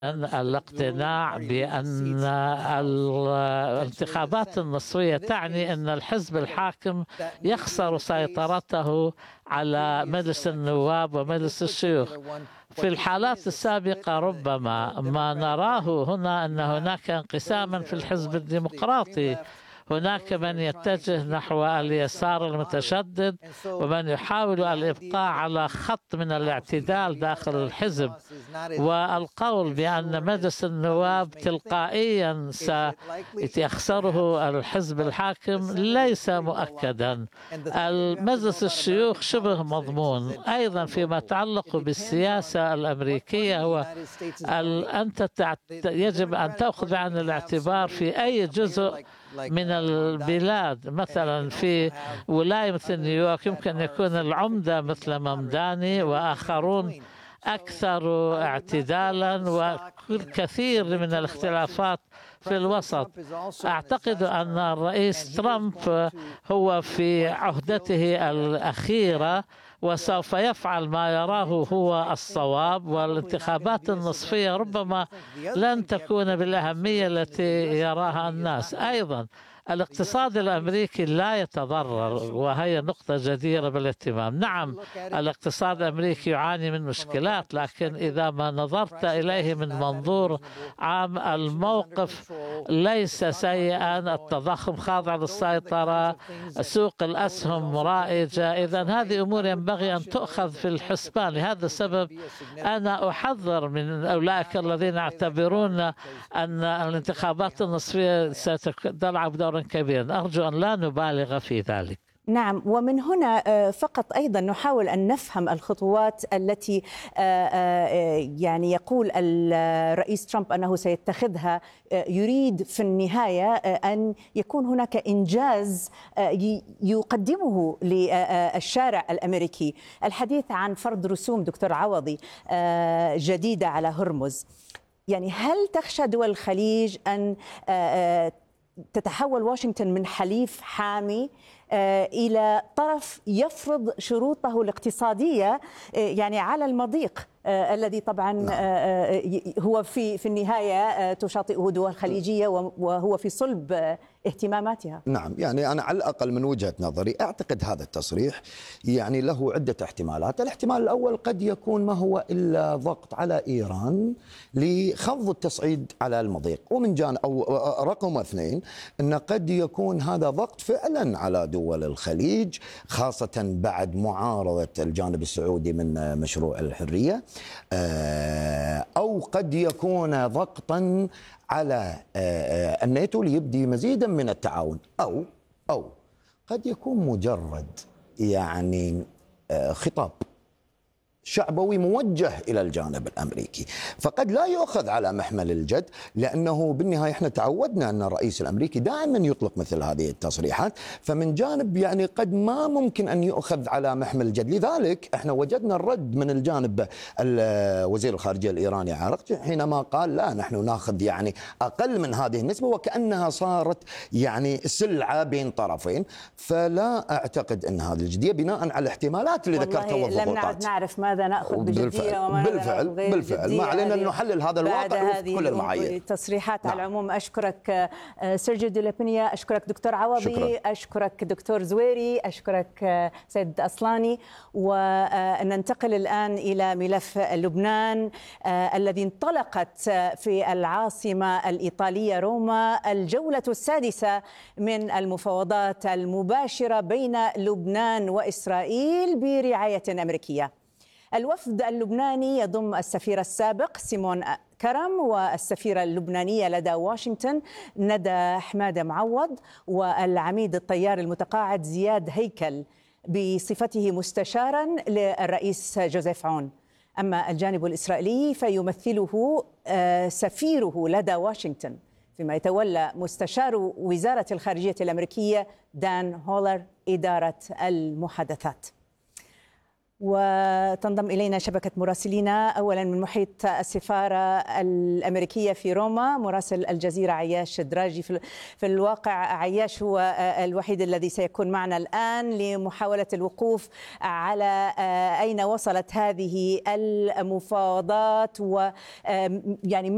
الاقتناع بأن الانتخابات النصفية تعني أن الحزب الحاكم يخسر سيطرته على مجلس النواب ومجلس الشيوخ. في الحالات السابقة ربما ما نراه هنا أن هناك انقساما في الحزب الديمقراطي، هناك من يتجه نحو اليسار المتشدد ومن يحاول الإبقاء على خط من الاعتدال داخل الحزب، والقول بأن مجلس النواب تلقائيا سيخسره الحزب الحاكم ليس مؤكدا. المجلس الشيوخ شبه مضمون. أيضا فيما يتعلق بالسياسة الأمريكية، هو أنت يجب أن تأخذ بعين الاعتبار في أي جزء من البلاد. مثلا في ولاية مثل نيويورك يمكن أن يكون العمدة مثل ممداني وآخرون أكثر اعتدالا، وكثير من الاختلافات في الوسط. أعتقد أن الرئيس ترامب هو في عهدته الأخيرة وسوف يفعل ما يراه هو الصواب، والانتخابات النصفية ربما لن تكون بالأهمية التي يراها الناس. أيضا الاقتصاد الأمريكي لا يتضرر، وهي نقطة جديرة بالاهتمام. نعم الاقتصاد الأمريكي يعاني من مشكلات، لكن إذا ما نظرت إليه من منظور عام الموقف ليس سيئا. التضخم خاضع للسيطرة، سوق الأسهم رائجة، إذن هذه أمور ينبغي أن تؤخذ في الحسبان. لهذا السبب أنا أحذر من أولئك الذين يعتبرون أن الانتخابات النصفية ستلعب دورا كبيرا. أرجو أن لا نبالغ في ذلك. نعم، ومن هنا فقط أيضا نحاول أن نفهم الخطوات التي يعني يقول الرئيس ترامب أنه سيتخذها. يريد في النهاية أن يكون هناك إنجاز يقدمه للشارع الأمريكي. الحديث عن فرض رسوم دكتور عوضي جديدة على هرمز. يعني هل تخشى دول الخليج أن تتحول واشنطن من حليف حامي إلى طرف يفرض شروطه الاقتصادية يعني على المضيق الذي طبعا هو في النهاية تشاطئه دول خليجية وهو في صلب اهتماماتها؟ نعم، يعني أنا على الأقل من وجهة نظري أعتقد هذا التصريح يعني له عدة احتمالات. الاحتمال الأول قد يكون ما هو إلا ضغط على إيران لخفض التصعيد على المضيق، ومن جانب أو رقم اثنين أن قد يكون هذا ضغط فعلا على دول الخليج، خاصة بعد معارضة الجانب السعودي من مشروع الحرية، أو قد يكون ضغطا على الناتو ليبدي مزيدا من التعاون، أو قد يكون مجرد يعني خطاب شعبوي موجه إلى الجانب الأمريكي، فقد لا يؤخذ على محمل الجد، لأنه بالنهاية احنا تعودنا أن الرئيس الأمريكي دائما يطلق مثل هذه التصريحات، فمن جانب يعني قد ما ممكن أن يؤخذ على محمل الجد. لذلك احنا وجدنا الرد من الجانب وزير الخارجية الإيراني عراقجي حينما قال لا، نحن ناخذ يعني أقل من هذه النسبة، وكأنها صارت يعني سلعة بين طرفين. فلا أعتقد أن هذه الجدية بناء على الاحتمالات اللي ذكرتها والضغوطات. لم نعد نعرف ماذا نأخذ بجدية وما بالفعل ما علينا أن نحلل هذا الواقع وكل المعايير. التصريحات على العموم. أشكرك سيرجيو دي لابينيا، أشكرك دكتور عوضي، شكرا. أشكرك دكتور زويري، أشكرك سيد أصلاني. وننتقل الآن إلى ملف لبنان الذي انطلقت في العاصمة الإيطالية روما الجولة السادسة من المفاوضات المباشرة بين لبنان وإسرائيل برعاية أمريكية. الوفد اللبناني يضم السفير السابق سيمون كرم والسفيرة اللبنانية لدى واشنطن ندى حمادة معوض والعميد الطيار المتقاعد زياد هيكل بصفته مستشارا للرئيس جوزيف عون. أما الجانب الإسرائيلي فيمثله سفيره لدى واشنطن، فيما يتولى مستشار وزارة الخارجية الأمريكية دان هولر إدارة المحادثات. وتنضم إلينا شبكة مراسلينا، أولا من محيط السفارة الأمريكية في روما مراسل الجزيرة عياش دراجي. في الواقع عياش هو الوحيد الذي سيكون معنا الآن لمحاولة الوقوف على أين وصلت هذه المفاوضات، ويعني